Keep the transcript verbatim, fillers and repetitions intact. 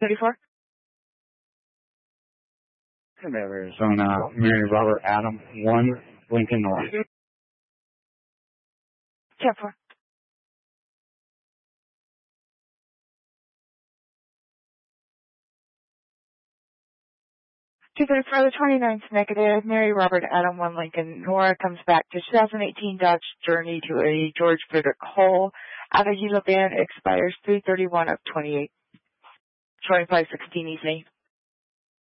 thirty-four. Arizona, Mary Robert Adam, one Lincoln North. ten four. two thirty-four, the twenty-ninth negative, Mary Robert Adam, one Lincoln Nora comes back to twenty eighteen Dodge Journey to a George Frederick Hole. Out of Gila Band expires three thirty-one of twenty-eight. twenty-five sixteen evening.